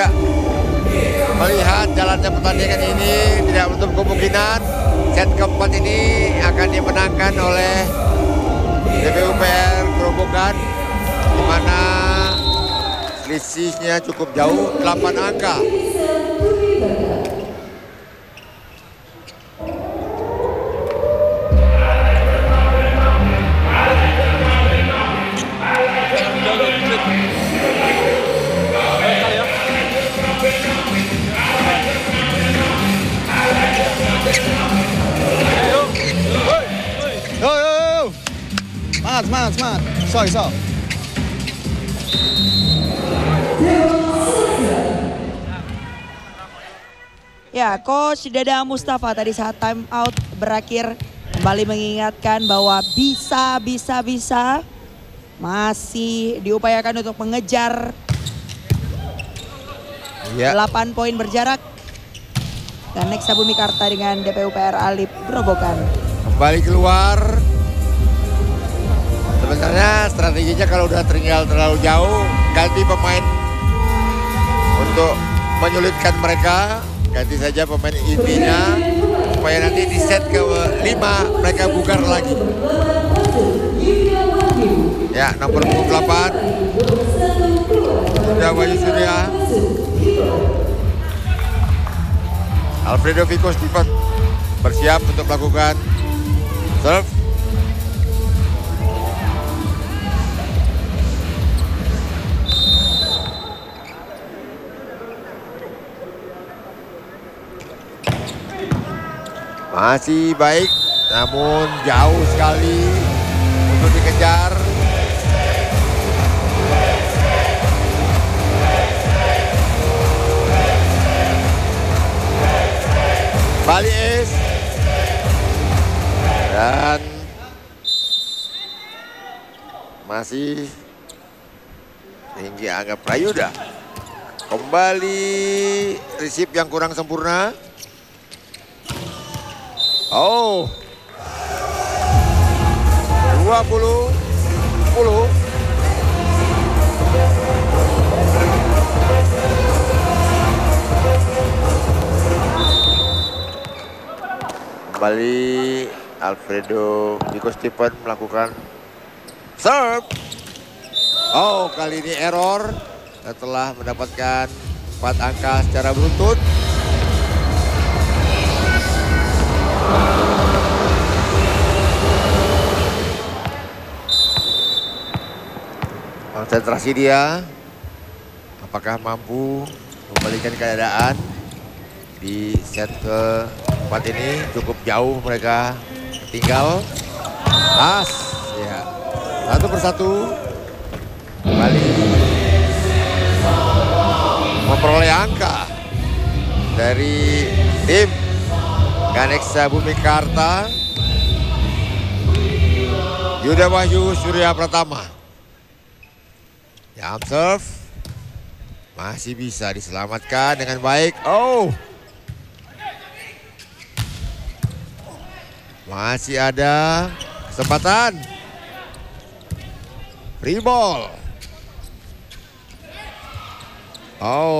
tidak melihat jalannya pertandingan ini, tidak menutup kemungkinan set keempat ini akan dimenangkan oleh DPUPR Grobogan, di mana selisihnya cukup jauh, 8 angka. Semangat. Iso. Ya, Coach Dadang Mustafa tadi saat time out berakhir kembali mengingatkan bahwa bisa masih diupayakan untuk mengejar 8 poin berjarak. Dan Nexa Bumikarta dengan DPUPR Alip Grobogan kembali keluar. Sebenarnya strateginya kalau udah tinggal terlalu jauh, ganti pemain untuk menyulitkan mereka. Ganti saja pemain intinya supaya nanti di set ke-5 mereka bugar lagi. Ya, nomor 28 Yuda Wahyu Surya, Alfredo Vico Steven bersiap untuk melakukan serve. Masih baik, namun jauh sekali untuk dikejar. Bali ace. Dan masih tinggi Angga Prayuda. Kembali receive yang kurang sempurna. Oh, 20-10. Kembali Alfredo Vico Steven melakukan serve. Oh, kali ini error setelah mendapatkan 4 angka secara beruntun. Konsentrasi dia, apakah mampu membalikan keadaan di set ke-4 ini. Cukup jauh mereka tinggal. As, ya, satu persatu kembali memperoleh angka dari tim Ganexa Bumikarta. Yuda Wahyu Surya Pratama. Jump serve masih bisa diselamatkan dengan baik. Oh, masih ada kesempatan. Free ball. Oh.